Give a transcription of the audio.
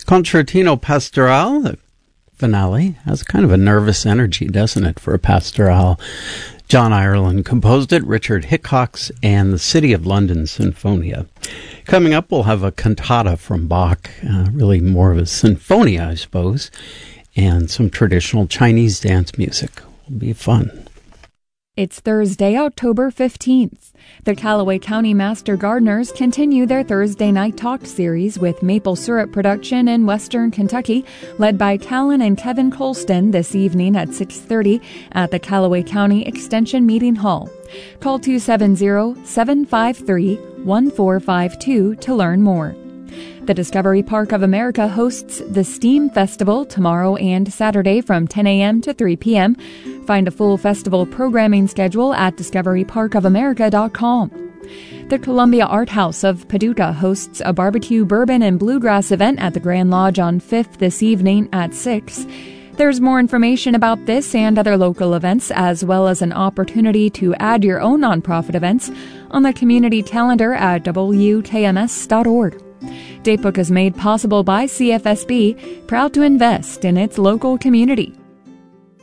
Concertino Pastoral, the finale, has kind of a nervous energy, doesn't it, for a pastoral? John Ireland composed it, Richard Hickox, and the City of London Sinfonia. Coming up, we'll have a cantata from Bach, really more of a sinfonia, I suppose, and some traditional Chinese dance music. Will be fun. It's Thursday, October 15th. The Callaway County Master Gardeners continue their Thursday night talk series with maple syrup production in western Kentucky, led by Callan and Kevin Colston this evening at 6:30 at the Callaway County Extension Meeting Hall. Call 270-753-1452 to learn more. The Discovery Park of America hosts the STEAM Festival tomorrow and Saturday from 10 a.m. to 3 p.m. Find a full festival programming schedule at discoveryparkofamerica.com. The Columbia Art House of Paducah hosts a barbecue, bourbon, and bluegrass event at the Grand Lodge on 5th this evening at 6. There's more information about this and other local events, as well as an opportunity to add your own nonprofit events on the community calendar at wkms.org. Datebook is made possible by CFSB, proud to invest in its local community.